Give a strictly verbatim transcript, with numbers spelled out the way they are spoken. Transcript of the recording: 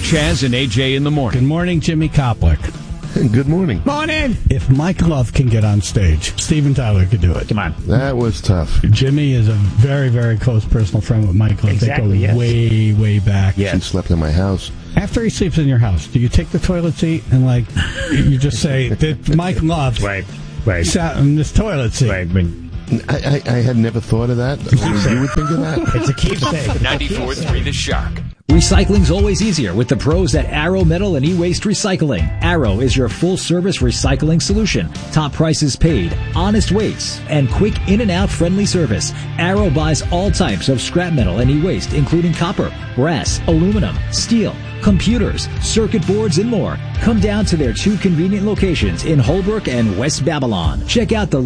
Chaz and A J in the morning. Good morning, Jimmy Koplik. Good morning. Morning. If Mike Love can get on stage, Steven Tyler could do it. Come on. That was tough. Jimmy is a very, very close personal friend with Mike Love. Exactly, they go yes. way, way back. He slept in my house. After he sleeps in your house, do you take the toilet seat and, like, you just say that Mike Love Right, right. sat in this toilet seat? Right, but I, I, I had never thought of that. You would think of that? it's a keepsake. ninety-four point three The Shark. Recycling's always easier with the pros at Arrow Metal and E-Waste Recycling. Arrow is your full-service recycling solution. Top prices paid, honest weights, and quick in-and-out friendly service. Arrow buys all types of scrap metal and e-waste, including copper, brass, aluminum, steel, computers, circuit boards, and more. Come down to their two convenient locations in Holbrook and West Babylon. Check out the